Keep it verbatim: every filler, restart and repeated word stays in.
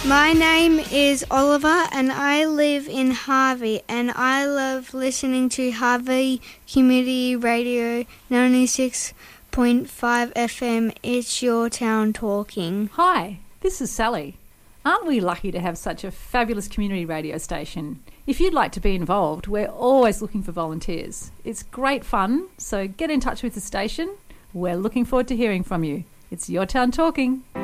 My name is Oliver and I live in Harvey, and I love listening to Harvey Community Radio ninety-six point five F M. It's your town talking. Hi, this is Sally. Aren't we lucky to have such a fabulous community radio station? If you'd like to be involved, we're always looking for volunteers. It's great fun, so get in touch with the station. We're looking forward to hearing from you. It's your town talking.